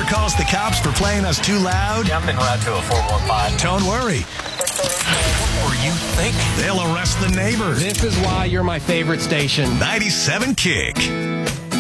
calls the cops for playing us too loud? Yeah, I'm en route to a 415. Don't worry. Or you think? They'll arrest the neighbors. This is why you're my favorite station. 97 Kick.